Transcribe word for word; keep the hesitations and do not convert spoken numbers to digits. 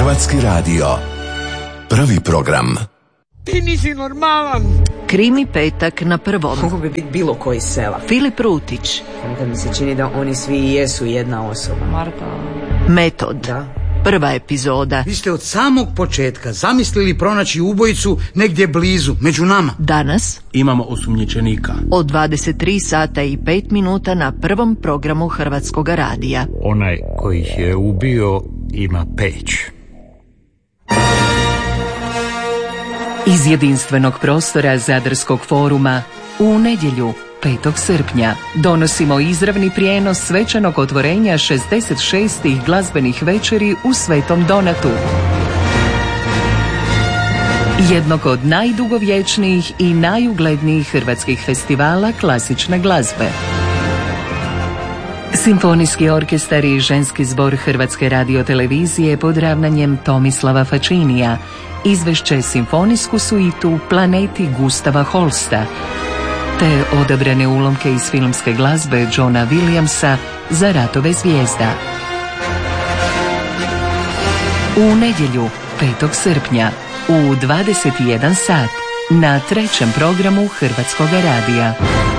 Hrvatski radio. Prvi program. Ti nisi normalan. Krimi petak na prvom. Mogu bi biti bilo koji sela. Filip Rutić. Nekad mi se čini da oni svi jesu jedna osoba. Marta. Metod. Da. Prva epizoda. Vi ste od samog početka zamislili pronaći ubojicu negdje blizu, među nama. Danas imamo osumnjičenika. od dvadeset tri sata i pet minuta na prvom programu Hrvatskoga radija. Onaj koji ih je ubio ima peć. Iz jedinstvenog prostora Zadarskog foruma u nedjelju petog srpnja donosimo izravni prijenos svečanog otvorenja šezdeset šestih glazbenih večeri u Svetom Donatu. Jednog od najdugovječnijih i najuglednijih hrvatskih festivala klasične glazbe. Simfonijski orkestar i ženski zbor Hrvatske radiotelevizije pod ravnanjem Tomislava Fačinija izvešće simfonijsku suitu Planeti Gustava Holsta, te odabrane ulomke iz filmske glazbe Johna Williamsa za Ratove zvijezda. U nedjelju petog srpnja u dvadeset jedan sat na trećem programu Hrvatskoga radija.